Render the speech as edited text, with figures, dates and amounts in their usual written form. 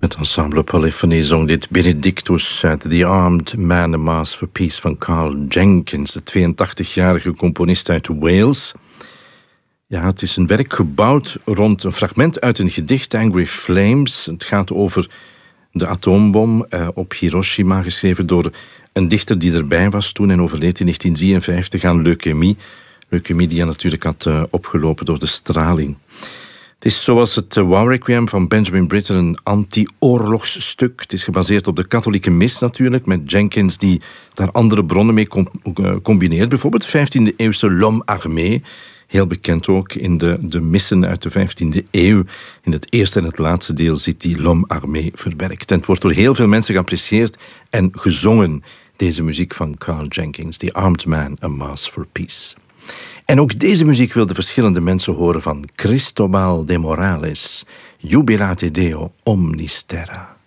Het ensemble Polyphony zong dit Benedictus uit The Armed Man, A Mass for Peace van Carl Jenkins, de 82-jarige componist uit Wales. Ja, het is een werk gebouwd rond een fragment uit een gedicht, Angry Flames. Het gaat over de atoombom op Hiroshima, geschreven door een dichter die erbij was toen en overleed in 1953 aan leukemie. Leukemie die hij natuurlijk had opgelopen door de straling. Het is zoals het Wow Requiem van Benjamin Britten een anti-oorlogsstuk. Het is gebaseerd op de katholieke mis natuurlijk, met Jenkins die daar andere bronnen mee combineert. Bijvoorbeeld de 15e-eeuwse L'Homme Armé, heel bekend ook in de missen uit de 15e eeuw. In het eerste en het laatste deel zit die L'Homme Armé verwerkt. En het wordt door heel veel mensen geapprecieerd en gezongen, deze muziek van Carl Jenkins, The Armed Man, A Mass for Peace. En ook deze muziek wilden verschillende mensen horen, van Cristobal de Morales, Jubilate Deo Omnis Terra.